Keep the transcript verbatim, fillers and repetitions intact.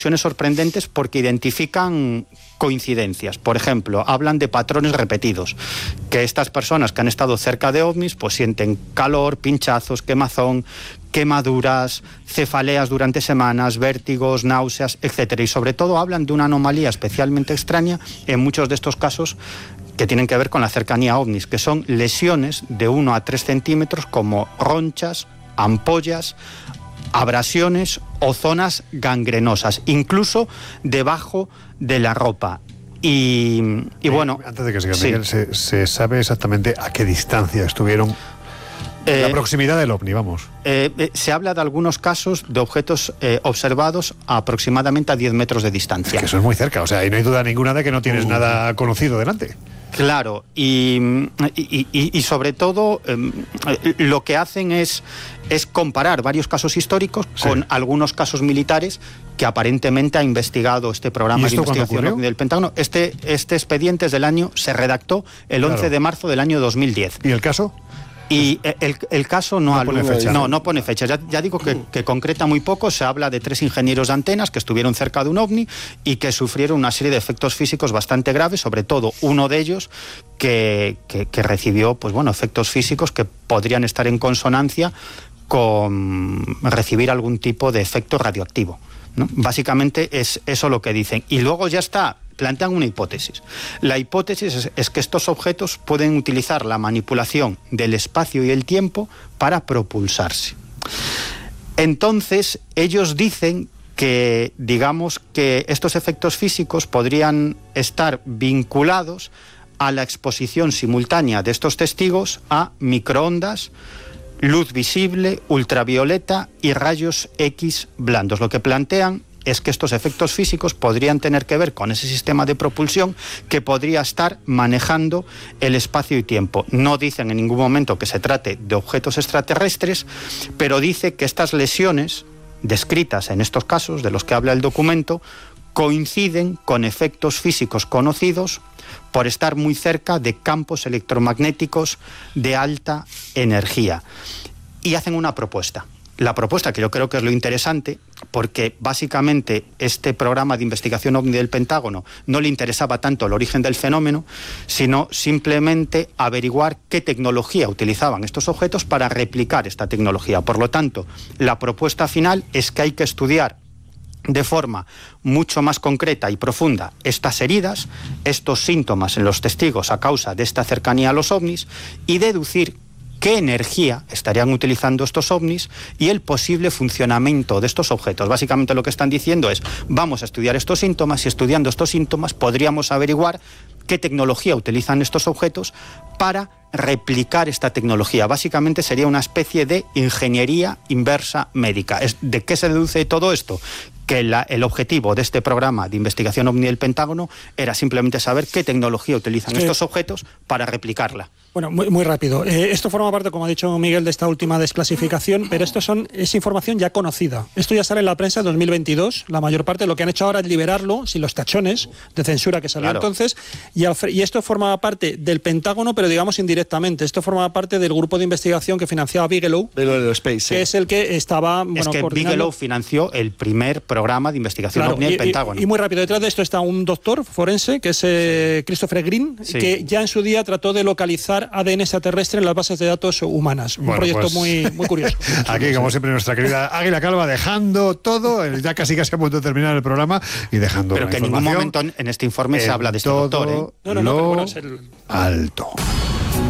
sorprendentes porque identifican coincidencias. Por ejemplo, hablan de patrones repetidos, que estas personas que han estado cerca de ovnis pues sienten calor, pinchazos, quemazón, quemaduras, cefaleas durante semanas, vértigos, náuseas, etcétera. Y sobre todo hablan de una anomalía especialmente extraña en muchos de estos casos que tienen que ver con la cercanía a ovnis, que son lesiones de uno a tres centímetros como ronchas, ampollas, abrasiones o zonas gangrenosas, incluso debajo de la ropa. Y, y bueno... Antes de que siga, Miguel, sí. se, ¿se sabe exactamente a qué distancia estuvieron? Eh, la proximidad del ovni, vamos. Eh, eh, se habla de algunos casos de objetos eh, observados a aproximadamente a diez metros de distancia. Es que eso es muy cerca, o sea, y no hay duda ninguna de que no tienes uh. nada conocido delante. Claro, y, y, y, y sobre todo eh, lo que hacen es, es comparar varios casos históricos sí. con algunos casos militares que aparentemente ha investigado este programa de investigación del Pentágono. Este, este expediente es del año, se redactó el once claro. de marzo del año dos mil diez. ¿Y el caso? Y el, el caso no, no pone fecha. No, no pone fecha. Ya, ya digo que, que concreta muy poco. Se habla de tres ingenieros de antenas que estuvieron cerca de un ovni y que sufrieron una serie de efectos físicos bastante graves, sobre todo uno de ellos que, que, que recibió pues bueno, efectos físicos que podrían estar en consonancia con recibir algún tipo de efecto radioactivo, ¿no? Básicamente es eso lo que dicen. Y luego ya está... plantean una hipótesis. La hipótesis es, es que estos objetos pueden utilizar la manipulación del espacio y el tiempo para propulsarse. Entonces, ellos dicen que, digamos, que estos efectos físicos podrían estar vinculados a la exposición simultánea de estos testigos a microondas, luz visible, ultravioleta y rayos X blandos. Lo que plantean es que estos efectos físicos podrían tener que ver con ese sistema de propulsión que podría estar manejando el espacio y tiempo. No dicen en ningún momento que se trate de objetos extraterrestres, pero dice que estas lesiones descritas en estos casos de los que habla el documento coinciden con efectos físicos conocidos por estar muy cerca de campos electromagnéticos de alta energía. Y hacen una propuesta. La propuesta, que yo creo que es lo interesante, porque básicamente este programa de investigación ovni del Pentágono no le interesaba tanto el origen del fenómeno, sino simplemente averiguar qué tecnología utilizaban estos objetos para replicar esta tecnología. Por lo tanto, la propuesta final es que hay que estudiar de forma mucho más concreta y profunda estas heridas, estos síntomas en los testigos a causa de esta cercanía a los ovnis y deducir qué energía estarían utilizando estos ovnis y el posible funcionamiento de estos objetos. Básicamente lo que están diciendo es, vamos a estudiar estos síntomas y estudiando estos síntomas podríamos averiguar qué tecnología utilizan estos objetos para replicar esta tecnología. Básicamente sería una especie de ingeniería inversa médica. ¿De qué se deduce todo esto? Que la, el objetivo de este programa de investigación ovni del Pentágono era simplemente saber qué tecnología utilizan sí. estos objetos para replicarla. Bueno, muy, muy rápido. Eh, esto forma parte, como ha dicho Miguel, de esta última desclasificación, pero esto son, es información ya conocida. Esto ya sale en la prensa en dos mil veintidós. La mayor parte lo que han hecho ahora es liberarlo, sin los tachones de censura que salió claro. entonces. Y, y esto formaba parte del Pentágono, pero digamos indirectamente. Esto formaba parte del grupo de investigación que financiaba Bigelow, Bigelow Space, que sí. es el que estaba... Es bueno, que Bigelow financió el primer programa de investigación claro, ovni del y, Pentágono. Y, y muy rápido, detrás de esto está un doctor forense, que es eh, Christopher Green, sí. que ya en su día trató de localizar A D N extraterrestre en las bases de datos humanas. Un bueno, proyecto pues, muy, muy curioso. Aquí, como siempre, nuestra querida Águila Calva dejando todo, ya casi casi a punto de terminar el programa y dejando Pero que en ningún momento en este informe se habla de este doctor, ¿eh? No, no, no, pero bueno, es el... alto.